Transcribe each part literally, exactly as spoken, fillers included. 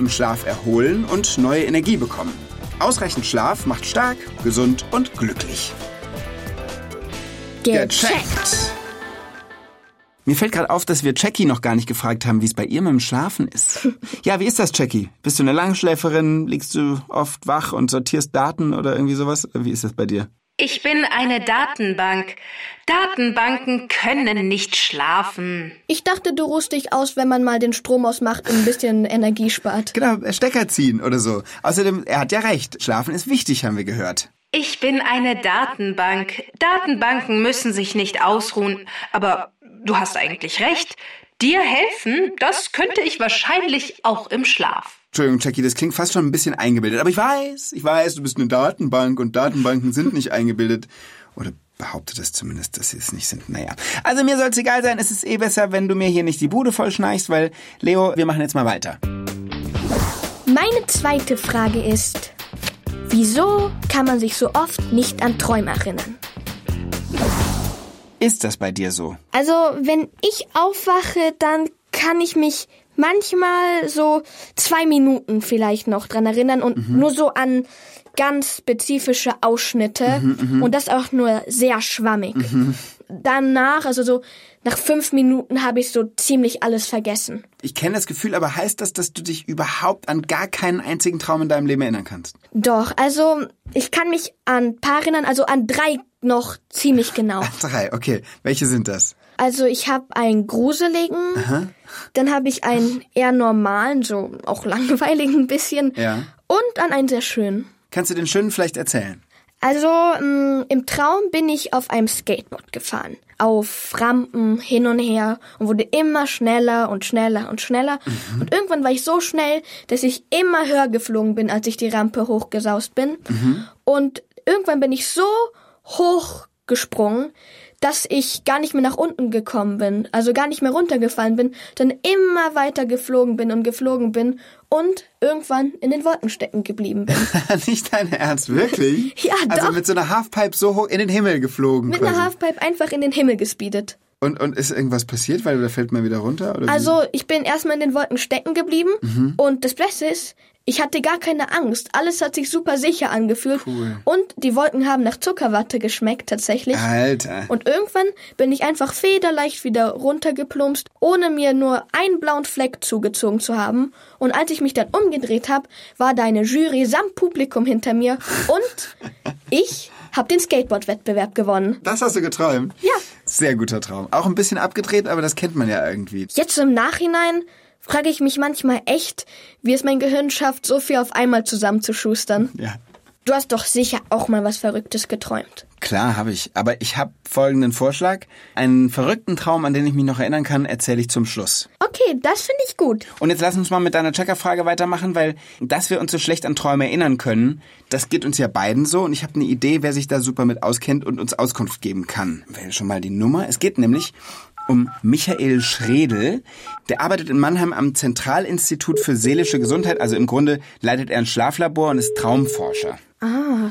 im Schlaf erholen und neue Energie bekommen. Ausreichend Schlaf macht stark, gesund und glücklich. Gecheckt! Mir fällt gerade auf, dass wir Jackie noch gar nicht gefragt haben, wie es bei ihr mit dem Schlafen ist. Ja, wie ist das, Jackie? Bist du eine Langschläferin? Liegst du oft wach und sortierst Daten oder irgendwie sowas? Wie ist das bei dir? Ich bin eine Datenbank. Datenbanken können nicht schlafen. Ich dachte, du ruhst dich aus, wenn man mal den Strom ausmacht und ein bisschen Energie spart. Genau, Stecker ziehen oder so. Außerdem, er hat ja recht. Schlafen ist wichtig, haben wir gehört. Ich bin eine Datenbank. Datenbanken müssen sich nicht ausruhen. Aber du hast eigentlich recht. Dir helfen, das könnte ich wahrscheinlich auch im Schlaf. Entschuldigung, Jackie, das klingt fast schon ein bisschen eingebildet. Aber ich weiß, ich weiß, du bist eine Datenbank und Datenbanken sind nicht eingebildet. Oder behaupte das zumindest, dass sie es nicht sind. Naja, also mir soll es egal sein. Es ist eh besser, wenn du mir hier nicht die Bude vollschnarchst, weil, Leo, wir machen jetzt mal weiter. Meine zweite Frage ist, wieso kann man sich so oft nicht an Träume erinnern? Ist das bei dir so? Also, wenn ich aufwache, dann kann ich mich manchmal so zwei Minuten vielleicht noch dran erinnern und mhm. nur so an ganz spezifische Ausschnitte mhm, und das auch nur sehr schwammig. Mhm. Danach, also so nach fünf Minuten habe ich so ziemlich alles vergessen. Ich kenne das Gefühl, aber heißt das, dass du dich überhaupt an gar keinen einzigen Traum in deinem Leben erinnern kannst? Doch, also ich kann mich an ein paar erinnern, also an drei noch ziemlich genau. Drei, okay. Welche sind das? Also ich habe einen gruseligen, Aha. dann habe ich einen eher normalen, so auch langweiligen ein bisschen ja. und an einen sehr schönen. Kannst du den schönen vielleicht erzählen? Also mh, im Traum bin ich auf einem Skateboard gefahren, auf Rampen hin und her und wurde immer schneller und schneller und schneller. Mhm. Und irgendwann war ich so schnell, dass ich immer höher geflogen bin, als ich die Rampe hochgesaust bin. Mhm. Und irgendwann bin ich so hoch gesprungen, dass ich gar nicht mehr nach unten gekommen bin, also gar nicht mehr runtergefallen bin, sondern immer weiter geflogen bin und geflogen bin und irgendwann in den Wolken stecken geblieben bin. Nicht dein Ernst, wirklich? Ja, also doch. Also mit so einer Halfpipe so hoch in den Himmel geflogen Mit quasi. einer Halfpipe einfach in den Himmel gespeedet. Und, und ist irgendwas passiert, weil da fällt man wieder runter? Oder also wie? Ich bin erstmal in den Wolken stecken geblieben mhm. und das Beste ist, ich hatte gar keine Angst. Alles hat sich super sicher angefühlt. Cool. Und die Wolken haben nach Zuckerwatte geschmeckt, tatsächlich. Alter. Und irgendwann bin ich einfach federleicht wieder runtergeplumpst, ohne mir nur einen blauen Fleck zugezogen zu haben. Und als ich mich dann umgedreht habe, war da eine Jury samt Publikum hinter mir. Und ich habe den Skateboard-Wettbewerb gewonnen. Das hast du geträumt? Ja. Sehr guter Traum. Auch ein bisschen abgedreht, aber das kennt man ja irgendwie. Jetzt im Nachhinein frage ich mich manchmal echt, wie es mein Gehirn schafft, so viel auf einmal zusammenzuschustern. Ja. Du hast doch sicher auch mal was Verrücktes geträumt. Klar, habe ich. Aber ich habe folgenden Vorschlag. Einen verrückten Traum, an den ich mich noch erinnern kann, erzähle ich zum Schluss. Okay, das finde ich gut. Und jetzt lass uns mal mit deiner Checkerfrage weitermachen, weil dass wir uns so schlecht an Träume erinnern können, das geht uns ja beiden so. Und ich habe eine Idee, wer sich da super mit auskennt und uns Auskunft geben kann. Wähle schon mal die Nummer. Es geht nämlich um Michael Schredl. Der arbeitet in Mannheim am Zentralinstitut für seelische Gesundheit. Also im Grunde leitet er ein Schlaflabor und ist Traumforscher. Ah.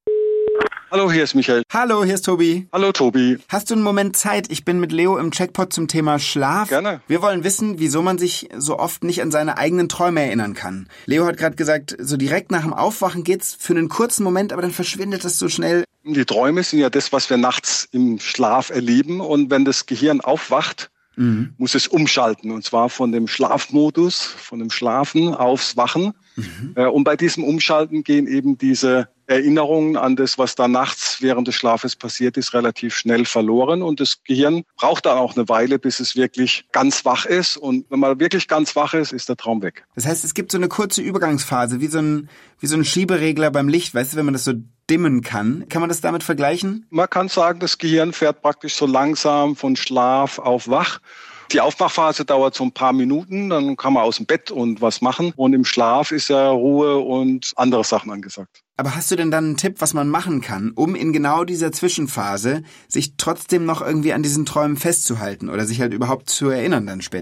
Hallo, hier ist Michael. Hallo, hier ist Tobi. Hallo, Tobi. Hast du einen Moment Zeit? Ich bin mit Leo im Checkpot zum Thema Schlaf. Gerne. Wir wollen wissen, wieso man sich so oft nicht an seine eigenen Träume erinnern kann. Leo hat gerade gesagt, so direkt nach dem Aufwachen geht's für einen kurzen Moment, aber dann verschwindet das so schnell. Die Träume sind ja das, was wir nachts im Schlaf erleben. Und wenn das Gehirn aufwacht, mhm. muss es umschalten. Und zwar von dem Schlafmodus, von dem Schlafen aufs Wachen. Mhm. Und bei diesem Umschalten gehen eben diese Erinnerungen an das, was da nachts während des Schlafes passiert ist, relativ schnell verloren. Und das Gehirn braucht dann auch eine Weile, bis es wirklich ganz wach ist. Und wenn man wirklich ganz wach ist, ist der Traum weg. Das heißt, es gibt so eine kurze Übergangsphase, wie so ein, wie so ein Schieberegler beim Licht. Weißt du, wenn man das so dimmen kann. Kann man das damit vergleichen? Man kann sagen, das Gehirn fährt praktisch so langsam von Schlaf auf wach. Die Aufwachphase dauert so ein paar Minuten, dann kann man aus dem Bett und was machen. Und im Schlaf ist ja Ruhe und andere Sachen angesagt. Aber hast du denn dann einen Tipp, was man machen kann, um in genau dieser Zwischenphase sich trotzdem noch irgendwie an diesen Träumen festzuhalten oder sich halt überhaupt zu erinnern dann später?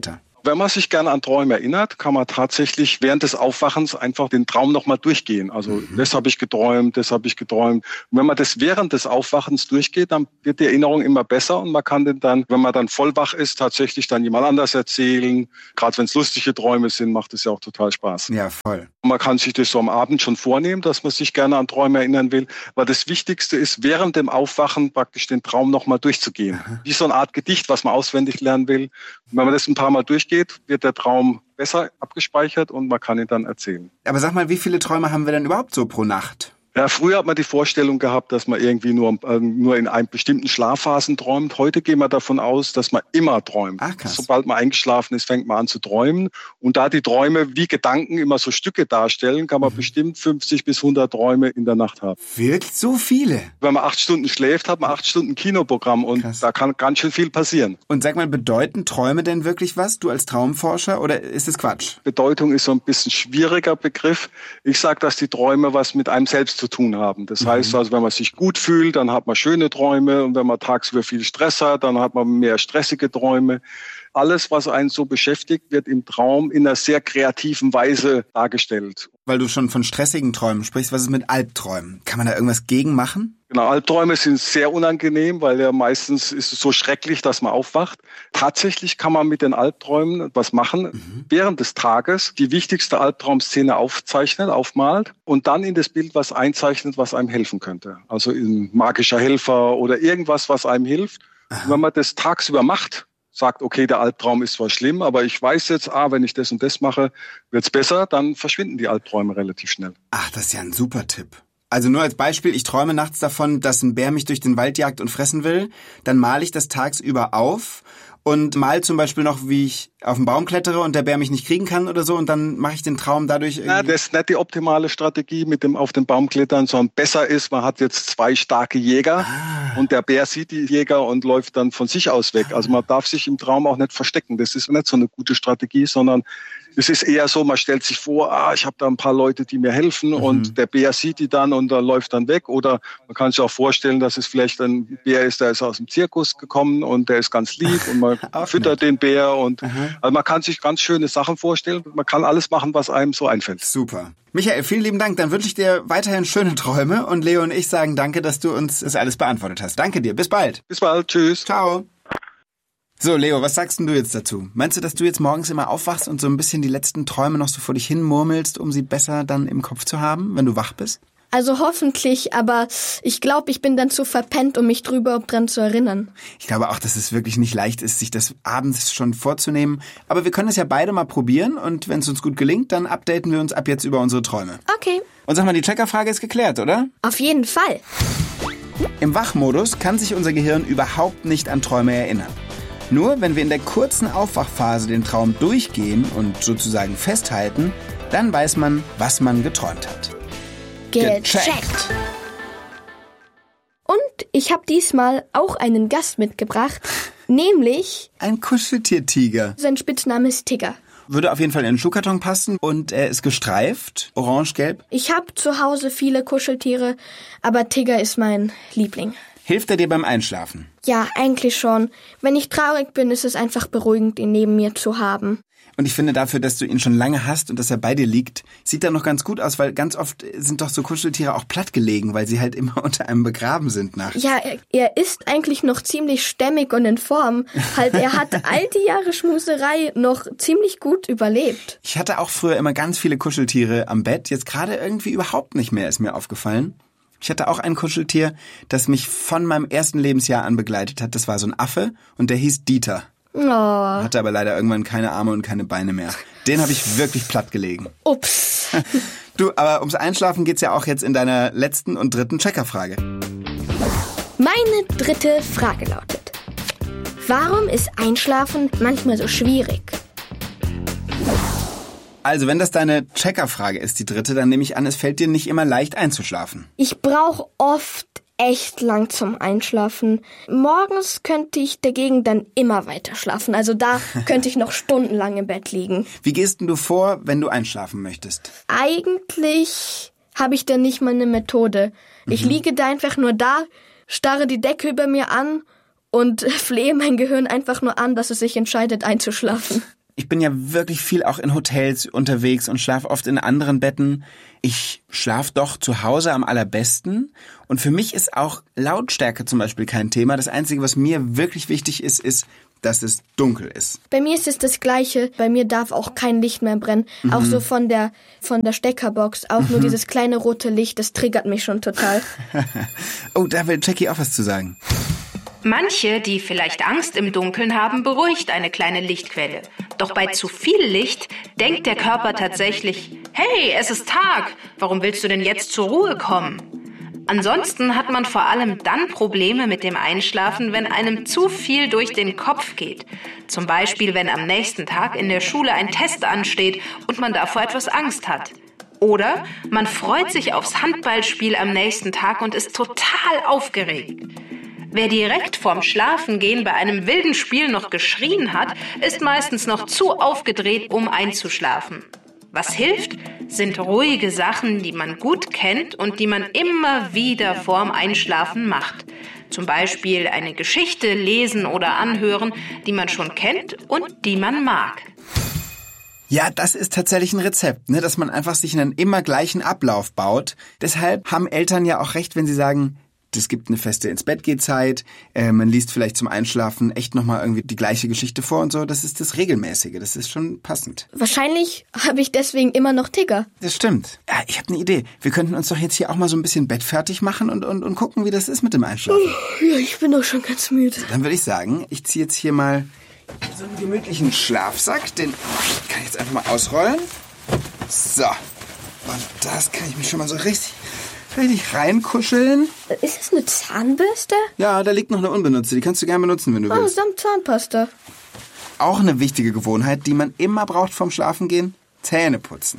Wenn man sich gerne an Träume erinnert, kann man tatsächlich während des Aufwachens einfach den Traum nochmal durchgehen. Also mhm. das habe ich geträumt, das habe ich geträumt. Und wenn man das während des Aufwachens durchgeht, dann wird die Erinnerung immer besser und man kann den dann, wenn man dann voll wach ist, tatsächlich dann jemand anders erzählen. Gerade wenn es lustige Träume sind, macht es ja auch total Spaß. Ja, voll. Und man kann sich das so am Abend schon vornehmen, dass man sich gerne an Träume erinnern will. Weil das Wichtigste ist, während dem Aufwachen praktisch den Traum nochmal durchzugehen. Aha. Wie so eine Art Gedicht, was man auswendig lernen will. Und wenn man das ein paar Mal durchgeht, wird der Traum besser abgespeichert und man kann ihn dann erzählen. Aber sag mal, wie viele Träume haben wir denn überhaupt so pro Nacht? Ja, früher hat man die Vorstellung gehabt, dass man irgendwie nur, äh, nur in einem bestimmten Schlafphasen träumt. Heute gehen wir davon aus, dass man immer träumt. Ach, krass. Sobald man eingeschlafen ist, fängt man an zu träumen. Und da die Träume wie Gedanken immer so Stücke darstellen, kann man mhm. bestimmt fünfzig bis hundert Träume in der Nacht haben. Wirklich so viele? Wenn man acht Stunden schläft, hat man acht Stunden Kinoprogramm und krass. Da kann ganz schön viel passieren. Und sag mal, bedeuten Träume denn wirklich was, du als Traumforscher, oder ist das Quatsch? Bedeutung ist so ein bisschen schwieriger Begriff. Ich sage, dass die Träume was mit einem selbst zu tun haben. Das mhm. heißt also, wenn man sich gut fühlt, dann hat man schöne Träume und wenn man tagsüber viel Stress hat, dann hat man mehr stressige Träume. Alles, was einen so beschäftigt, wird im Traum in einer sehr kreativen Weise dargestellt. Weil du schon von stressigen Träumen sprichst, was ist mit Albträumen? Kann man da irgendwas gegen machen? Genau, Albträume sind sehr unangenehm, weil ja meistens ist es so schrecklich, dass man aufwacht. Tatsächlich kann man mit den Albträumen was machen. Mhm. Während des Tages die wichtigste Albtraumszene aufzeichnet, aufmalt und dann in das Bild was einzeichnet, was einem helfen könnte. Also ein magischer Helfer oder irgendwas, was einem hilft. Und wenn man das tagsüber macht, sagt, okay, der Albtraum ist zwar schlimm, aber ich weiß jetzt, ah, wenn ich das und das mache, wird's besser, dann verschwinden die Albträume relativ schnell. Ach, das ist ja ein super Tipp. Also nur als Beispiel, ich träume nachts davon, dass ein Bär mich durch den Wald jagt und fressen will. Dann male ich das tagsüber auf und mal zum Beispiel noch, wie ich auf den Baum klettere und der Bär mich nicht kriegen kann oder so, und dann mache ich den Traum dadurch irgendwie... Na, das ist nicht die optimale Strategie mit dem auf den Baum klettern, sondern besser ist, man hat jetzt zwei starke Jäger ah. und der Bär sieht die Jäger und läuft dann von sich aus weg. Also man darf sich im Traum auch nicht verstecken. Das ist nicht so eine gute Strategie, sondern es ist eher so, man stellt sich vor, ah, ich habe da ein paar Leute, die mir helfen mhm. und der Bär sieht die dann und dann läuft dann weg. Oder man kann sich auch vorstellen, dass es vielleicht ein Bär ist, der ist aus dem Zirkus gekommen und der ist ganz lieb und man füttert nett. den Bär. Und mhm. also man kann sich ganz schöne Sachen vorstellen. Man kann alles machen, was einem so einfällt. Super. Michael, vielen lieben Dank. Dann wünsche ich dir weiterhin schöne Träume und Leo und ich sagen danke, dass du uns das alles beantwortet hast. Danke dir. Bis bald. Bis bald. Tschüss. Ciao. So, Leo, was sagst denn du jetzt dazu? Meinst du, dass du jetzt morgens immer aufwachst und so ein bisschen die letzten Träume noch so vor dich hin murmelst, um sie besser dann im Kopf zu haben, wenn du wach bist? Also hoffentlich, aber ich glaube, ich bin dann zu verpennt, um mich drüber dran zu erinnern. Ich glaube auch, dass es wirklich nicht leicht ist, sich das abends schon vorzunehmen. Aber wir können es ja beide mal probieren und wenn es uns gut gelingt, dann updaten wir uns ab jetzt über unsere Träume. Okay. Und sag mal, die Checkerfrage ist geklärt, oder? Auf jeden Fall. Im Wachmodus kann sich unser Gehirn überhaupt nicht an Träume erinnern. Nur wenn wir in der kurzen Aufwachphase den Traum durchgehen und sozusagen festhalten, dann weiß man, was man geträumt hat. Gecheckt. Und ich habe diesmal auch einen Gast mitgebracht, nämlich... Ein Kuscheltier-Tiger. Sein Spitzname ist Tigger. Würde auf jeden Fall in den Schuhkarton passen und er ist gestreift, orange-gelb. Ich habe zu Hause viele Kuscheltiere, aber Tigger ist mein Liebling. Hilft er dir beim Einschlafen? Ja, eigentlich schon. Wenn ich traurig bin, ist es einfach beruhigend, ihn neben mir zu haben. Und ich finde dafür, dass du ihn schon lange hast und dass er bei dir liegt, sieht er noch ganz gut aus, weil ganz oft sind doch so Kuscheltiere auch plattgelegen, weil sie halt immer unter einem begraben sind nachts. Ja, er, er ist eigentlich noch ziemlich stämmig und in Form. Halt, er hat all die Jahre Schmuserei noch ziemlich gut überlebt. Ich hatte auch früher immer ganz viele Kuscheltiere am Bett, jetzt gerade irgendwie überhaupt nicht mehr, ist mir aufgefallen. Ich hatte auch ein Kuscheltier, das mich von meinem ersten Lebensjahr an begleitet hat. Das war so ein Affe und der hieß Dieter. Oh. Hatte aber leider irgendwann keine Arme und keine Beine mehr. Den habe ich wirklich plattgelegen. Ups. Du, aber ums Einschlafen geht's ja auch jetzt in deiner letzten und dritten Checkerfrage. Meine dritte Frage lautet: Warum ist Einschlafen manchmal so schwierig? Also, wenn das deine Checkerfrage ist, die dritte, dann nehme ich an, es fällt dir nicht immer leicht einzuschlafen. Ich brauche oft echt lang zum Einschlafen. Morgens könnte ich dagegen dann immer weiter schlafen. Also da könnte ich noch stundenlang im Bett liegen. Wie gehst denn du vor, wenn du einschlafen möchtest? Eigentlich habe ich da nicht mal eine Methode. Ich mhm. liege da einfach nur da, starre die Decke über mir an und flehe mein Gehirn einfach nur an, dass es sich entscheidet, einzuschlafen. Ich bin ja wirklich viel auch in Hotels unterwegs und schlafe oft in anderen Betten. Ich schlafe doch zu Hause am allerbesten. Und für mich ist auch Lautstärke zum Beispiel kein Thema. Das Einzige, was mir wirklich wichtig ist, ist, dass es dunkel ist. Bei mir ist es das Gleiche. Bei mir darf auch kein Licht mehr brennen. Mhm. Auch so von der von der Steckerbox. Auch mhm. nur dieses kleine rote Licht, das triggert mich schon total. Oh, da will Jackie auch was zu sagen. Manche, die vielleicht Angst im Dunkeln haben, beruhigt eine kleine Lichtquelle. Doch bei zu viel Licht denkt der Körper tatsächlich, hey, es ist Tag, warum willst du denn jetzt zur Ruhe kommen? Ansonsten hat man vor allem dann Probleme mit dem Einschlafen, wenn einem zu viel durch den Kopf geht. Zum Beispiel, wenn am nächsten Tag in der Schule ein Test ansteht und man davor etwas Angst hat. Oder man freut sich aufs Handballspiel am nächsten Tag und ist total aufgeregt. Wer direkt vorm Schlafengehen bei einem wilden Spiel noch geschrien hat, ist meistens noch zu aufgedreht, um einzuschlafen. Was hilft, sind ruhige Sachen, die man gut kennt und die man immer wieder vorm Einschlafen macht. Zum Beispiel eine Geschichte lesen oder anhören, die man schon kennt und die man mag. Ja, das ist tatsächlich ein Rezept, ne, dass man einfach sich einen immer gleichen Ablauf baut. Deshalb haben Eltern ja auch recht, wenn sie sagen, es gibt eine feste Ins-Bett-Geh-Zeit, äh, man liest vielleicht zum Einschlafen echt nochmal irgendwie die gleiche Geschichte vor und so. Das ist das Regelmäßige, das ist schon passend. Wahrscheinlich habe ich deswegen immer noch Ticker. Das stimmt. Ja, ich habe eine Idee. Wir könnten uns doch jetzt hier auch mal so ein bisschen Bett fertig machen und, und, und gucken, wie das ist mit dem Einschlafen. Oh, ja, ich bin doch schon ganz müde. Dann würde ich sagen, ich ziehe jetzt hier mal so einen gemütlichen Schlafsack. Den kann ich jetzt einfach mal ausrollen. So. Und das kann ich mich schon mal so richtig... Richtig reinkuscheln. Ist das eine Zahnbürste? Ja, da liegt noch eine unbenutzte. Die kannst du gerne benutzen, wenn du oh, willst. Oh, samt Zahnpasta. Auch eine wichtige Gewohnheit, die man immer braucht vorm Schlafengehen. Zähne putzen.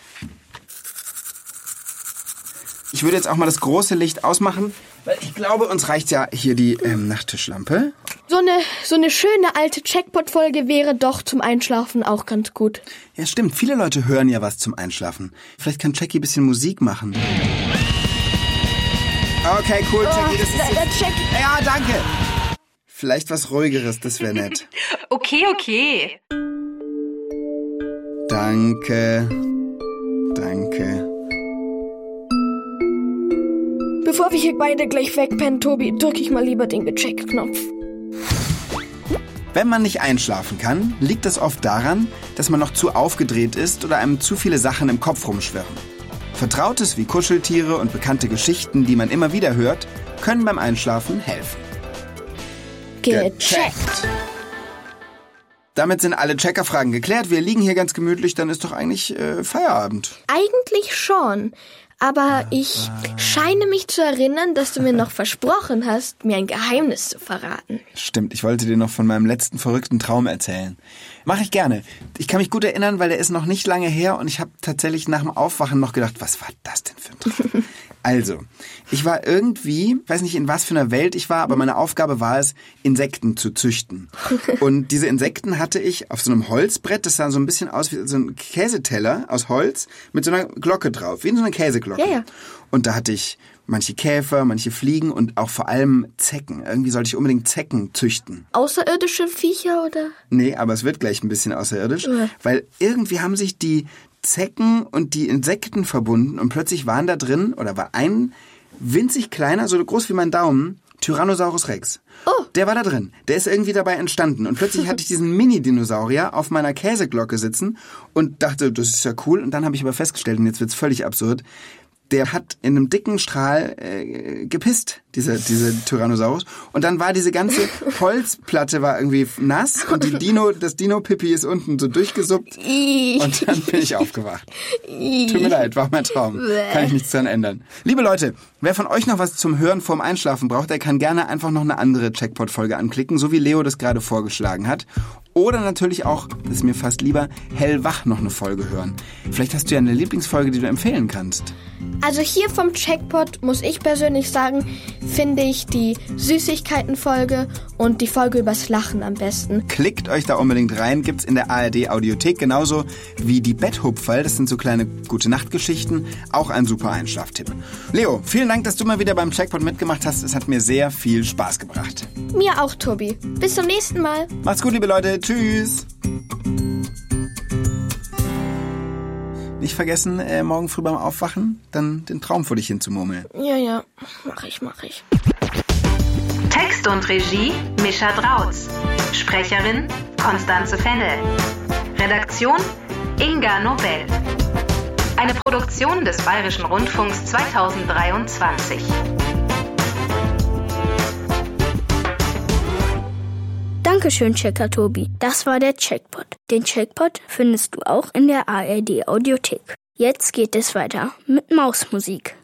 Ich würde jetzt auch mal das große Licht ausmachen, weil ich glaube, uns reicht ja hier die ähm, Nachttischlampe. So eine, so eine schöne alte Jackpot-Folge wäre doch zum Einschlafen auch ganz gut. Ja, stimmt. Viele Leute hören ja was zum Einschlafen. Vielleicht kann Jackie ein bisschen Musik machen. Okay, cool, Jackie, das ist da, da, Jackie. Ja, danke. Vielleicht was Ruhigeres, das wäre nett. Okay, okay. Danke. Danke. Bevor wir hier beide gleich wegpennen, Tobi, drücke ich mal lieber den Check-Knopf. Wenn man nicht einschlafen kann, liegt das oft daran, dass man noch zu aufgedreht ist oder einem zu viele Sachen im Kopf rumschwirren. Vertrautes wie Kuscheltiere und bekannte Geschichten, die man immer wieder hört, können beim Einschlafen helfen. Gecheckt. Damit sind alle Checkerfragen geklärt. Wir liegen hier ganz gemütlich, dann ist doch eigentlich äh, Feierabend. Eigentlich schon. Aber ich scheine mich zu erinnern, dass du mir noch versprochen hast, mir ein Geheimnis zu verraten. Stimmt, ich wollte dir noch von meinem letzten verrückten Traum erzählen. Mache ich gerne. Ich kann mich gut erinnern, weil der ist noch nicht lange her und ich habe tatsächlich nach dem Aufwachen noch gedacht, was war das denn für ein Traum? Also, ich war irgendwie, weiß nicht in was für einer Welt ich war, aber meine Aufgabe war es, Insekten zu züchten. Und diese Insekten hatte ich auf so einem Holzbrett, das sah so ein bisschen aus wie so ein Käseteller aus Holz mit so einer Glocke drauf, wie in so einer Käseglocke. Ja, ja. Und da hatte ich manche Käfer, manche Fliegen und auch vor allem Zecken. Irgendwie sollte ich unbedingt Zecken züchten. Außerirdische Viecher, oder? Nee, aber es wird gleich ein bisschen außerirdisch, Ja. weil irgendwie haben sich die Zecken und die Insekten verbunden und plötzlich waren da drin, oder war ein winzig kleiner, so groß wie mein Daumen, Tyrannosaurus Rex. Oh. Der war da drin. Der ist irgendwie dabei entstanden. Und plötzlich hatte ich diesen Mini-Dinosaurier auf meiner Käseglocke sitzen und dachte, das ist ja cool. Und dann habe ich aber festgestellt, und jetzt wird's völlig absurd, der hat in einem dicken Strahl äh, gepisst, diese, diese Tyrannosaurus. Und dann war diese ganze Holzplatte war irgendwie nass und die Dino, das Dino-Pipi ist unten so durchgesuppt. Und dann bin ich aufgewacht. Tut mir leid, war mein Traum. Kann ich nichts dran ändern. Liebe Leute, wer von euch noch was zum Hören vorm Einschlafen braucht, der kann gerne einfach noch eine andere Checkpot-Folge anklicken, so wie Leo das gerade vorgeschlagen hat. Oder natürlich auch, das ist mir fast lieber, hellwach noch eine Folge hören. Vielleicht hast du ja eine Lieblingsfolge, die du empfehlen kannst. Also hier vom Checkpot muss ich persönlich sagen, finde ich die Süßigkeiten-Folge und die Folge übers Lachen am besten. Klickt euch da unbedingt rein, gibt's in der A R D-Audiothek, genauso wie die Betthupferl, das sind so kleine Gute-Nacht-Geschichten, auch ein super Einschlaftipp. Leo, vielen Dank, dass du mal wieder beim Checkpot mitgemacht hast, es hat mir sehr viel Spaß gebracht. Mir auch, Tobi. Bis zum nächsten Mal. Macht's gut, liebe Leute, tschüss. nicht vergessen, äh, morgen früh beim Aufwachen dann den Traum vor dich hinzumurmeln. Ja, ja, mach ich, mach ich. Text und Regie Mischa Drautz. Sprecherin Konstanze Fennel. Redaktion Inga Nobel. Eine Produktion des Bayerischen Rundfunks zweitausenddreiundzwanzig. Dankeschön, Checker Tobi. Das war der Checkpot. Den Checkpot findest du auch in der A R D Audiothek. Jetzt geht es weiter mit Mausmusik.